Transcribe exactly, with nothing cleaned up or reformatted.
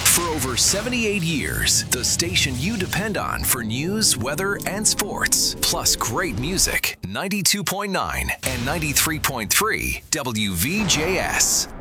For over seventy-eight years, the station you depend on for news, weather, and sports, plus great music. ninety-two point nine and ninety-three point three W V J S.